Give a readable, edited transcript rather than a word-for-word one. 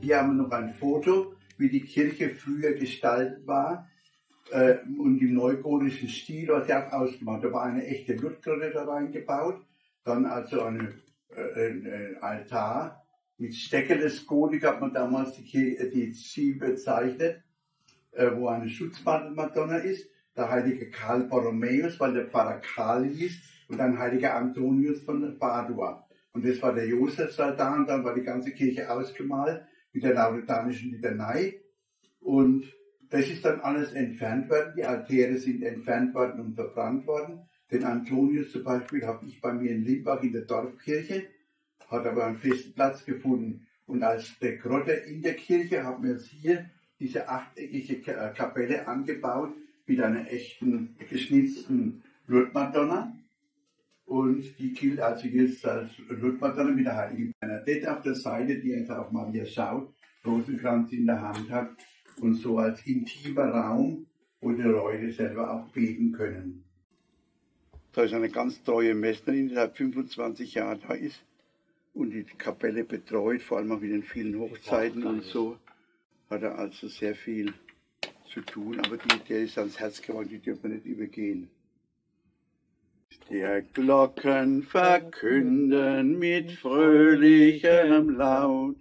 Hier haben wir noch ein Foto, wie die Kirche früher gestaltet war und im neugotischen Stil, was sie auch ausgemacht. Da war eine echte Lutgrotte da reingebaut, dann also ein Altar mit Steckelesgotik hat man damals die Ziel bezeichnet, wo eine Schutzmadonna ist, der heilige Karl Borromäus, weil der Pfarrer Karl hieß, und ein heiliger Antonius von Padua. Und das war der Josefsaltar, und dann war die ganze Kirche ausgemalt mit der lauretanischen Litanei. Und das ist dann alles entfernt worden, die Altäre sind entfernt worden und verbrannt worden. Den Antonius zum Beispiel habe ich bei mir in Limbach in der Dorfkirche, hat aber einen festen Platz gefunden. Und als Dekorator in der Kirche haben wir jetzt hier diese achteckige Kapelle angebaut mit einer echten geschnitzten Lourdes-Madonna. Und die gilt also jetzt als Lourdes-Madonna mit der heiligen Bernadette auf der Seite, die jetzt auf Maria schaut, Rosenkranz in der Hand hat und so als intimer Raum, wo die Leute selber auch beten können. Da ist eine ganz treue Messnerin, die seit 25 Jahren da ist und die Kapelle betreut, vor allem auch mit den vielen Hochzeiten und so. Hat er also sehr viel zu tun, aber der ist ans Herz geworden, die dürfen wir nicht übergehen. Der Glocken verkünden mit fröhlichem Laut